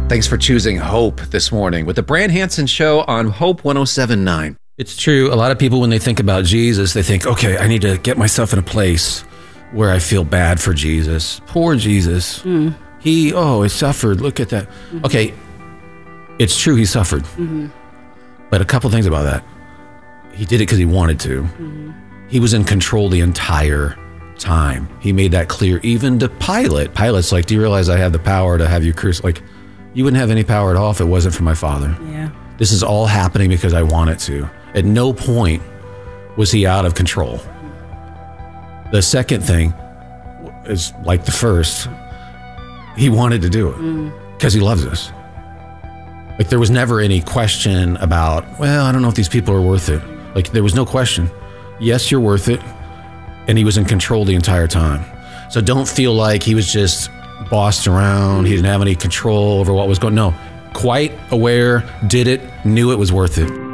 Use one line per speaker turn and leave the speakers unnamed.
Thanks for choosing Hope this morning with the Brand Hansen Show on Hope 107.9.
It's true. A lot of people, when they think about Jesus, they think, okay, I need to get myself in a place where I feel bad for Jesus. Poor Jesus. He suffered. Look at that. Okay, it's true he suffered. But a couple things about that. He did it because he wanted to. He was in control the entire time. He made that clear even to Pilate. Pilate's like, do you realize I have the power to have you crucified? Like, you wouldn't have any power at all if it wasn't for my Father.
Yeah.
This is all happening because I want it to. At no point was he out of control. The second thing is like the first. He wanted to do it because he loves us. Like, there was never any question about, well, I don't know if these people are worth it. Like, there was no question. Yes, you're worth it. And he was in control the entire time. So don't feel like he was just bossed around. He didn't have any control over what was going on. No, quite aware, did it, knew it was worth it.